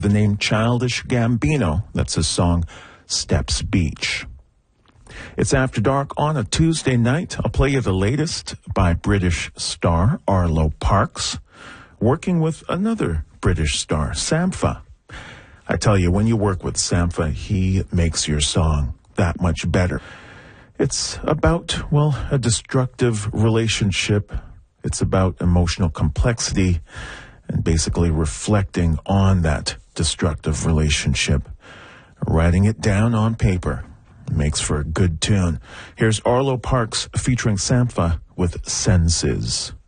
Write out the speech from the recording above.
the name Childish Gambino. That's his song, Steps Beach. It's After Dark on a Tuesday night. I'll play you the latest by British star Arlo Parks, working with another British star, Sampha. I tell you, when you work with Sampha, he makes your song that much better. It's about, well, a destructive relationship. It's about emotional complexity and basically reflecting on that destructive relationship. Writing it down on paper makes for a good tune. Here's Arlo Parks featuring Sampha with Senses.